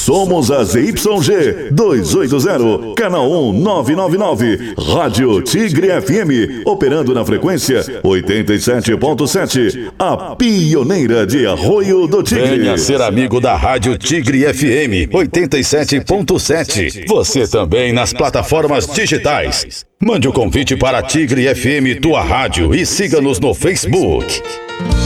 Somos a ZYG 280, canal 1999, Rádio Tigre FM, operando na frequência 87.7, a pioneira de Arroio do Tigre. Venha ser amigo da Rádio Tigre FM 87.7. Você também nas plataformas digitais. Mande o convite para a Tigre FM, tua rádio, e siga-nos no Facebook.